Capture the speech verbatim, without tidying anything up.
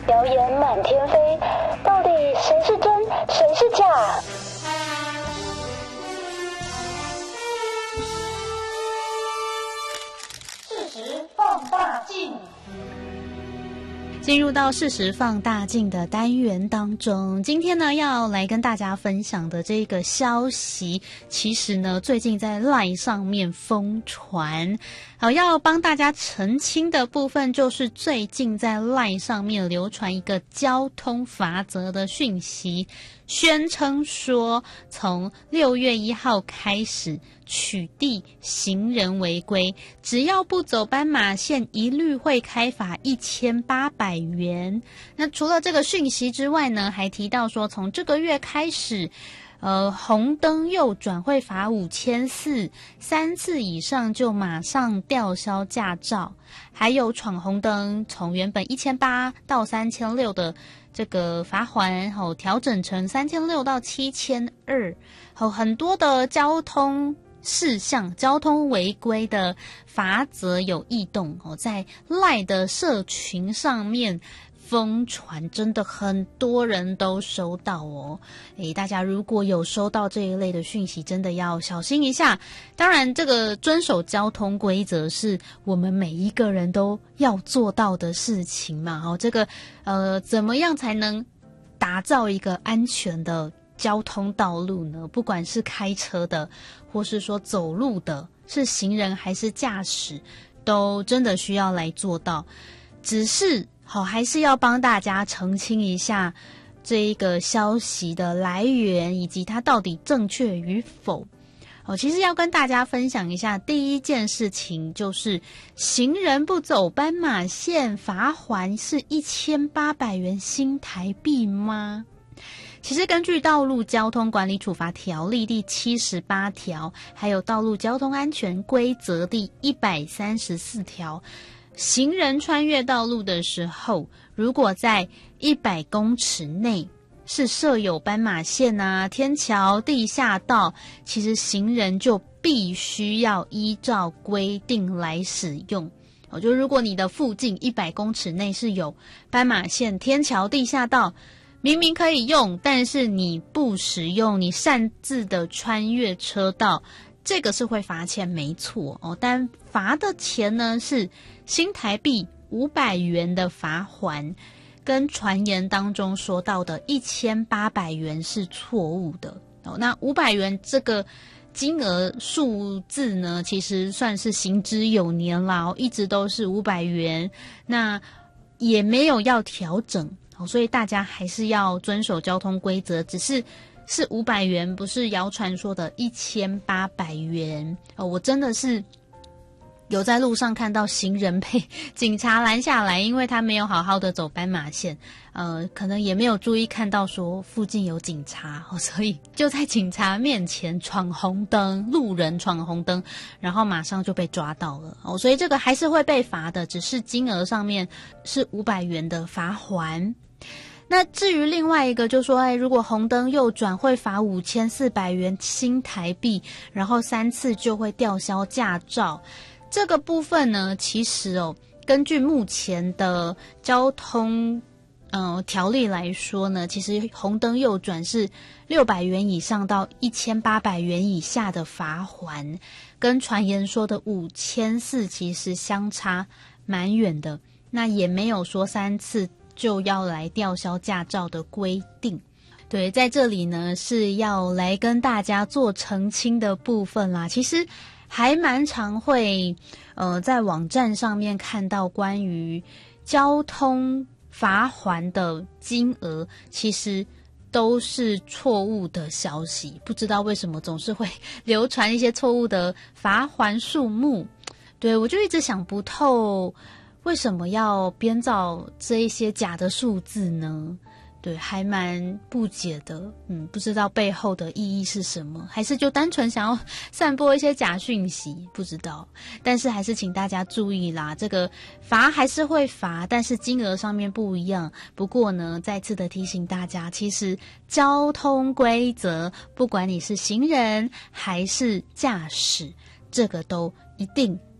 谣言满天飞，到底谁是真，谁是假？事实放大镜。 进入到事实放大镜的单元当中，今天呢要来跟大家分享的这个消息，其实呢最近在 LINE 上面疯传。好，要帮大家澄清的部分就是最近在 LINE 上面流传一个交通罚则的讯息，宣称说从六月一号开始取缔行人违规，只要不走斑马线一律会开罚一千八百元。那除了这个讯息之外呢，还提到说从这个月开始呃，红灯右转会罚五千四，三次以上就马上吊销驾照。还有闯红灯，从原本一千八到三千六的这个罚锾，后调整成三千六到七千二。后很多的交通事项、交通违规的罚则有异动哦，在 LINE 的社群上面疯传，真的很多人都收到哦。诶，大家如果有收到这一类的讯息，真的要小心一下。当然，这个遵守交通规则是我们每一个人都要做到的事情嘛。哦，这个呃，怎么样才能打造一个安全的交通道路呢？不管是开车的，或是说走路的，是行人还是驾驶，都真的需要来做到。只是好，还是要帮大家澄清一下这一个消息的来源以及它到底正确与否。哦，其实要跟大家分享一下，第一件事情就是行人不走斑马线，罚锾是一千八百元新台币吗？其实根据道路交通管理处罚条例第七十八条，还有道路交通安全规则第一百三十四条，行人穿越道路的时候，如果在一百公尺内是设有斑马线啊、天桥、地下道，其实行人就必须要依照规定来使用。哦，就如果你的附近一百公尺内是有斑马线、天桥、地下道，明明可以用，但是你不使用，你擅自的穿越车道，这个是会罚钱没错哦，但罚的钱呢是新台币五百元的罚锾，跟传言当中说到的一千八百元是错误的哦。那五百元这个金额数字呢，其实算是行之有年啦，哦，一直都是五百元，那也没有要调整哦，所以大家还是要遵守交通规则，只是是五百元，不是谣传说的一千八百元哦。我真的是有在路上看到行人被警察拦下来，因为他没有好好的走斑马线，呃，可能也没有注意看到说附近有警察，哦，所以就在警察面前闯红灯，路人闯红灯，然后马上就被抓到了哦，所以这个还是会被罚的，只是金额上面是五百元的罚锾。那至于另外一个就说，哎，如果红灯右转会罚五千四百元新台币，然后三次就会吊销驾照。这个部分呢，其实哦，根据目前的交通呃条例来说呢，其实红灯右转是六百元以上到一千八百元以下的罚锾，跟传言说的五千四其实相差蛮远的。那也没有说三次就要来吊销驾照的规定。对，在这里呢是要来跟大家做澄清的部分啦。其实还蛮常会呃在网站上面看到关于交通罚锾的金额，其实都是错误的消息，不知道为什么总是会流传一些错误的罚锾数目。对，我就一直想不透为什么要编造这一些假的数字呢？对，还蛮不解的，嗯，不知道背后的意义是什么，还是就单纯想要散播一些假讯息，不知道。但是还是请大家注意啦，这个罚还是会罚，但是金额上面不一样。不过呢，再次的提醒大家，其实交通规则，不管你是行人还是驾驶，这个都一定